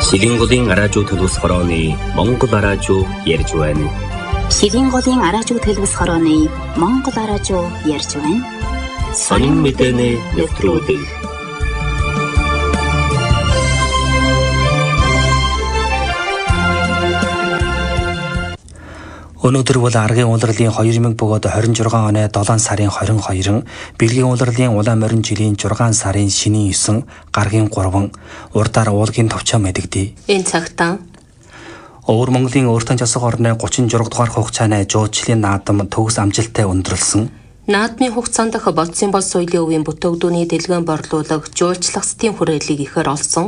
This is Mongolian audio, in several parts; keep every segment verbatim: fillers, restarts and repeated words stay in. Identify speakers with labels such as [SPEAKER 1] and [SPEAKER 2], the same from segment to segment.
[SPEAKER 1] Шилэн голын араажуу төлөвс хорооны Монгол араажуу ярьж байна.
[SPEAKER 2] Шилэн голын араажуу төлөвс хорооны Монгол араажуу ярьж байна.
[SPEAKER 1] Сонин мэдээний нэвтрүүлэг.
[SPEAKER 3] Өнөөдөр бол аргын улирлын хоёр мянга бөгөөд хорин жургаан оны долоон сарын хорин хоёрын, бэлгийн улирлын улаан морин жилийн зургаан сарын шинийн есөн, гаргийн гурван, урдаар уулгийн товчоо мэдэгдэе.
[SPEAKER 4] Энэ цагтаа
[SPEAKER 3] Өвөр Монголын өөртөө засаг орны гучин зураг дугаар хугацааны жуулчлалын наадам төгс амжилттай өндөрлсөн.
[SPEAKER 4] наадмын хугацаанд бодсон бол соёлын өвийн бүтээгдүүний дэлгэн борлуулах, жуулчлах стийн хүрээллийг ихээр олсон.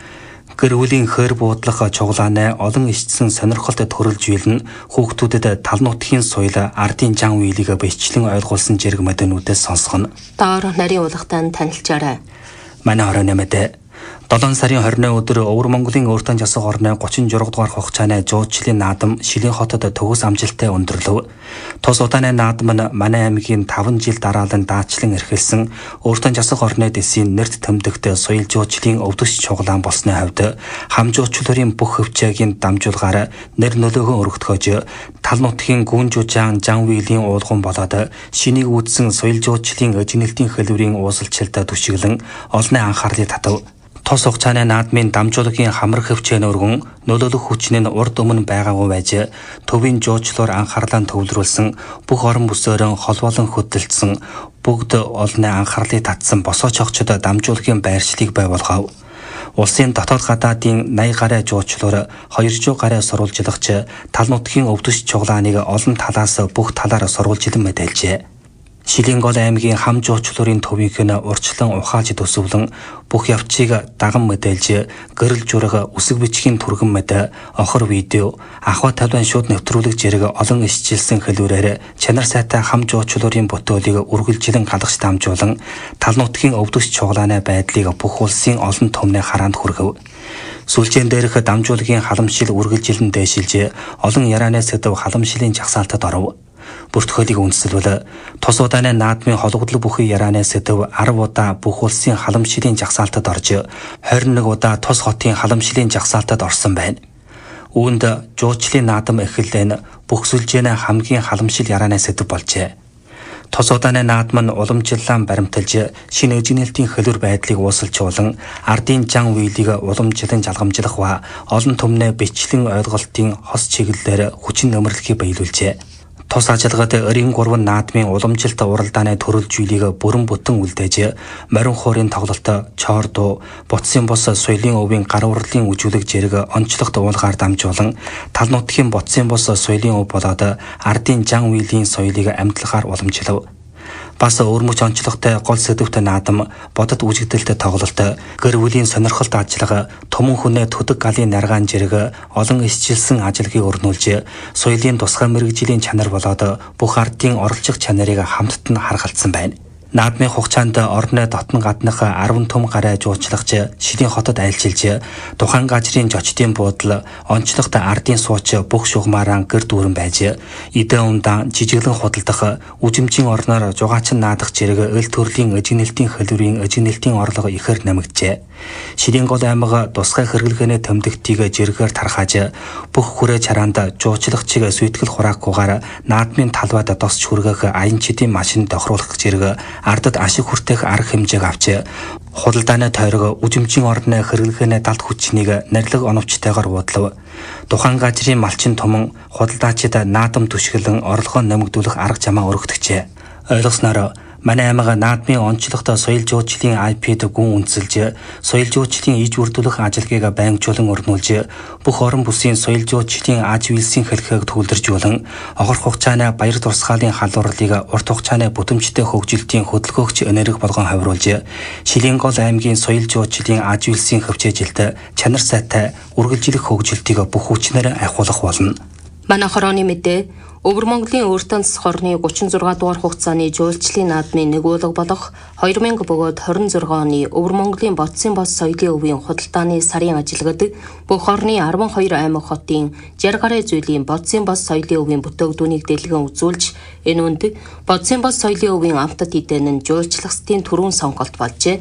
[SPEAKER 3] Гэр бүлийн хөр буудлах чуглааны олон ичсэн сонирхолтой төрөлж биелнэ хүүхдүүдэд тал нутгийн соёл ардын жан үеийг бичлэн ойлгуулсан зэрэг мэдэнүүдээс сонсгоно.
[SPEAKER 4] Доор нарийн улгатай танилцаарай.
[SPEAKER 3] Манай хорооны мэдээ долоон сарын хорины өдөр Өвөр Монголын өөртөө засаг орны гучин зураг дугаар хугацааны жуулчлалын наадам Шилэн хотод төгс амжилттай өндөрлөв. Тус удааны наадам нь манай аймгийн таван жил дараалан даатчлан эрхэлсэн өөртөө засаг орны дэсийн нэрт тэмдэгт соёл жуулчлалын өвдөс чуглаан болсны хувьд хам жуулчлалын бүх хөвчөөгийн дамжуулгаар нэр нөлөөгөө өргөдгөөж тал нутгийн гүн жужаан жан үеийн уулган болоод шинийг үүдсэн соёл жуулчлалын эжинэлтийн хэлбэрийн уусалчлалд түшиглэн олонний анхаарлыг татав. Тос хугацааны наадмын дамжуулагын хамар хөвчөө өргөн нөлөөлөх хүчин нь урд өмнө байгаагүй байж төвийн жуулчлалаар анхаарлаа төвлөрүүлсэн бүх орон бүсөөрөө холбоолон хөдөлсөн бүгд олонний анхаарлыг татсан босооч огчдод дамжуулагын байршлыг бий болгов. Улсын дотоод гадаадын наяа гараа жуулчлалаар хоёрдугаар гараа сурвалжлагч тал нутгийн өвдөс чуглааныг олон талаас бүх талаар сурвалжлан мэдээлжээ. Шилэн гол аймгийн хам жуулчлалын төвийнх нь урчлан ухааж төсөвлөн бүх явцыг даган мэдээлж гэрэл жураг үсэг бичгийн түргэн мэд охор видео ахва тавлан шууд нэвтрүүлэг зэрэг олон ишжилсэн хэлбэрээр чанар сайтай хам жуулчлалын бүтээлийг үргэлжлэн гадагш дамжуулан тал нутгийн өвдөс чуглааны байдлыг бүх улсын олон түмний хараанд хүргэв. Сүлжээн дээрх дамжуулагын халамжшил үргэлжлэн дээшилж олон ярианы сэдв халамжлалын жагсаалтад оров. Бүртгөлийг үндэслэл тус удааны наадмын холбогдлог бүхий ярианы сэдв арав удаа бүх улсын халамжлалын жагсаалтад орж хорин нэг удаа тус хотын халамжлалын жагсаалтад орсон байна. Үүнд жуулчлалын наадам эхэллэн бүх сүлжээнэ хамгийн халамжлал ярианы сэдв болжээ. Тус удааны наадам нь уламжлалаа баримталж шинэ эжинэлтийн хэлбэр байдлыг уусалжуулан ардын жан үеийг уламжлан жалгамжлах ба олон түмний бичлэн ойлголтын хос чиглэлээр хүчин нэмэрлэхийг биелүүлжээ. Тус ажиллагад эрийн гурван наадмын уламжилт уралдааны төрөлж үйлийг бүрэн бүтэн үлдээж морин хуурын тоглолт чордуу буцсын бос соёлын өвийн гар урлын үжүүлэг зэрэг онцлогт уулгаар дамжуулан тал нутгийн буцсын бос соёлын өв болоод ардын жан үеийн соёлыг амьдлахаар уламжлав. Бас өөрмөч онцлогтой гол сэдвтэй наадам бодод үжигдэлтэй тоглолт гэр бүлийн сонирхолтой ажиллага томон хүнээ төдөг галын наргаан зэрэг олон исчилсэн ажиллагийг өрнүүлж соёлын тусгай мэрэгжлийн чанар болоод бүх ардын оролцох чанарыг хамтд нь харгалзсан байна. Наадмын хугацаанд орны дотн гаднах арван төм гараа жуулчлагч Шилэн хотод айлчилж тухайн газрын жочдын буудал онцлогт ардын сууч бүх шугамаараа гэр дүүрэн байж эдэн ундаан жижиглэн худалдах үжимжийн орноор жугаачин наадах зэрэг эл төрлийн эжинэлтийн хэлбэрийн эжинэлтийн орлого ихээр нэмэгджээ. Шилэн гол аймаг тусгай хэрэглэгээний тэмдэгтийг жиргээр тархааж бүх хүрээ чараанд жуулчлагчийг сүйтгэл хураахгүйгээр наадмын талбайд тосч хүргэх аянчдын машин тохируулах зэрэг ардад ашиг хүртэх арга хэмжээг авч худалдааны тойрог үжимжийн орны хэрэглэгээний далд хүчнийг нарилга оновчтойгоор буудлав. Тухайн газрын малчин томон худалдаачид наадам түшгэлэн орлогоо нэмэгдүүлэх арга замаа өргөдөгчээ. Ойлгосноор манай аймаг наадмын онцлогтой соёл жуулчлалын ай пи-д гүн үндэслэж соёл жуулчлалын иж бүрдүүлэх ажиллагааг байнгжуулан өрнүүлж бүх орон бүсийн соёл жуулчлалын аж үйлсийн хэлхээг төвлөржүүлэн огор хугацааны баяр турсгаалын халуурлыг урт хугацааны бүтэмжтэй хөгжилтийн хөдөлгөөгч энерги болгон хавруулж Шилэн гол аймгийн соёл жуулчлалын аж үйлсийн хөвчөөжилт чанар сайтай үргэлжлэх хөгжилтийг бүх хүчнээр ахиулах болно.
[SPEAKER 4] Манай хорооны мэдээ Өвөр Монголын өөртөө засаг орны гучин зураг дугаар хугацааны жуулчлалын наадмын нэгүүлэг болох хоёр мянга бөгөөд хорин зураг оны Өвөр Монголын бодсын бос соёлын өвийн худалдааны сарын ажиллагад бүх орны арван хоёр аймаг хотын жаргал гаруй зүйлийн бодсын бос соёлын өвийн бүтээгдүүнийг дэлгэн үзүүлж энэ үнд бодсын бос соёлын өвийн амтд эдэн нь жуулчлах стийн түрүүн сонголт болжээ.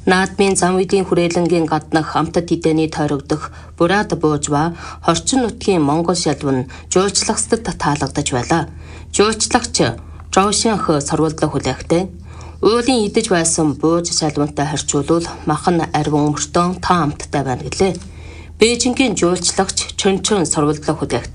[SPEAKER 4] Наадмын зам үеийн хүрээлэнгийн гаднах амтад эдэний тойрогдох Бурад бууж ба хорчин нутгийн Монгол шалв нь жуулчлагсад таалагдаж байлаа. Жуулчлагч Жоушинх сорволдог хүлээхтэй уулын идэж байсан бууж шалвантай харьцуулбал махан арвин мөртөө та амттай байна гэлээ. Бээжингийн жуулчлагч Чөнчөн сорволдог хүлээх